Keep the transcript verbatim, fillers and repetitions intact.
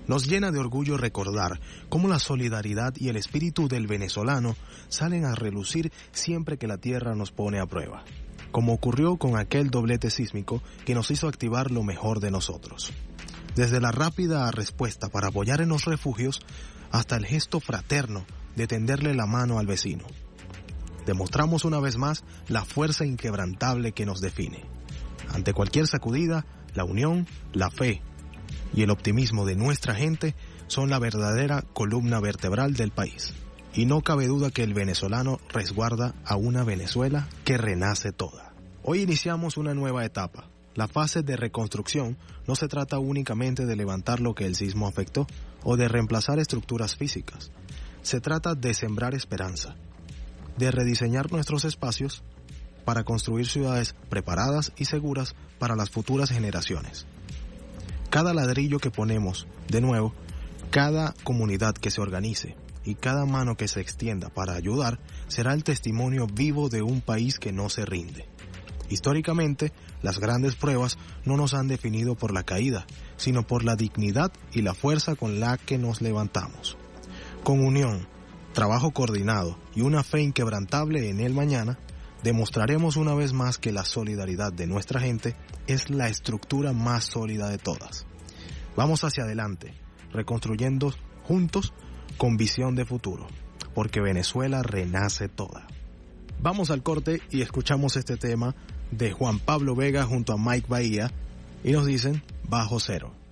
Nos llena de orgullo recordar cómo la solidaridad y el espíritu del venezolano salen a relucir siempre que la tierra nos pone a prueba, como ocurrió con aquel doblete sísmico que nos hizo activar lo mejor de nosotros. Desde la rápida respuesta para apoyar en los refugios hasta el gesto fraterno de tenderle la mano al vecino. Demostramos una vez más la fuerza inquebrantable que nos define. Ante cualquier sacudida, la unión, la fe y el optimismo de nuestra gente son la verdadera columna vertebral del país. Y no cabe duda que el venezolano resguarda a una Venezuela que renace toda. Hoy iniciamos una nueva etapa. La fase de reconstrucción no se trata únicamente de levantar lo que el sismo afectó o de reemplazar estructuras físicas. Se trata de sembrar esperanza, de rediseñar nuestros espacios para construir ciudades preparadas y seguras para las futuras generaciones. Cada ladrillo que ponemos, de nuevo, cada comunidad que se organice y cada mano que se extienda para ayudar será el testimonio vivo de un país que no se rinde. Históricamente, las grandes pruebas no nos han definido por la caída, sino por la dignidad y la fuerza con la que nos levantamos. Con unión, trabajo coordinado y una fe inquebrantable en el mañana, demostraremos una vez más que la solidaridad de nuestra gente es la estructura más sólida de todas. Vamos hacia adelante, reconstruyendo juntos con visión de futuro, porque Venezuela renace toda. Vamos al corte y escuchamos este tema de Juan Pablo Vega junto a Mike Bahía y nos dicen Bajo Cero.